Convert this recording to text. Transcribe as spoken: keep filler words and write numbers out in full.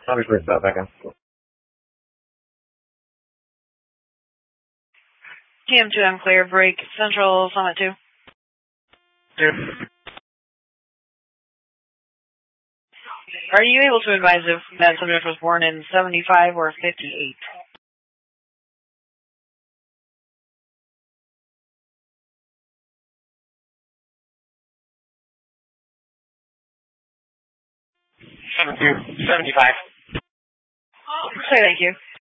I'll be first up, back in. T M two, I'm clear. Break. Central, Summit two. Two. Are you able to advise if that subject was born in seventy-five or fifty-eight? seventy-two. seventy-five. Okay, thank you.